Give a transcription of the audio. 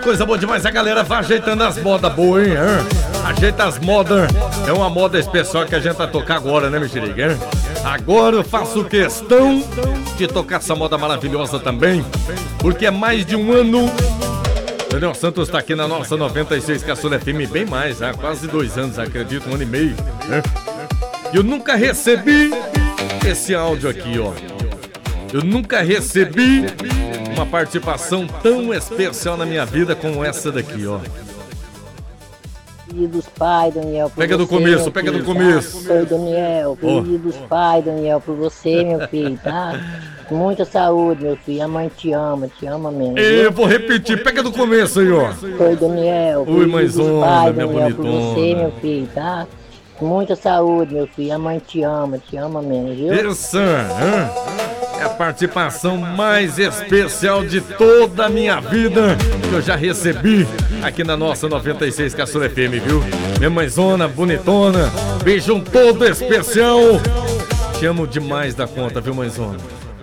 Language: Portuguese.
coisa boa demais. A galera vai ajeitando as modas boas, hein? Ajeita as modas. É uma moda especial que a gente vai tocar agora, né, Mexerica? Agora eu faço questão de tocar essa moda maravilhosa também, porque é mais de um ano. Daniel Santos tá aqui na nossa 96 Caçula FM, bem mais, há quase 2 anos, acredito, 1 ano e meio, né? Eu nunca recebi esse áudio aqui, ó. Eu nunca recebi uma participação tão especial na minha vida como essa daqui, ó. Filho dos pais, Daniel, por pega você, do começo, pega filho, do começo. Tá? Oi, Daniel, filho dos pais, Daniel, por você, meu filho, tá? Muita saúde, meu filho, a mãe te ama mesmo. Eu vou repetir, pega do começo aí, ó. Oi, Daniel, oi, mãezona, pais, minha Daniel, bonitona. por você, meu filho, tá? Muita saúde, meu filho, a mãe te ama mesmo, viu? Essa é a participação mais especial de toda a minha vida que eu já recebi aqui na nossa 96 Caçula FM, viu? Minha mãezona, bonitona, beijão todo especial. Te amo demais da conta, viu, mãezona?